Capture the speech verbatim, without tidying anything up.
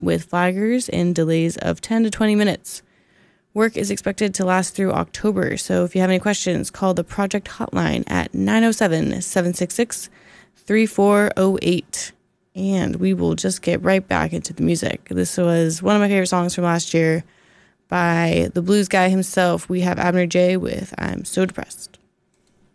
with flaggers and delays of ten to twenty minutes. Work is expected to last through October, so if you have any questions, call the project hotline at nine oh seven, seven six six, three four oh eight. And we will just get right back into the music. This was one of my favorite songs from last year by the blues guy himself. We have Abner J with I'm So Depressed.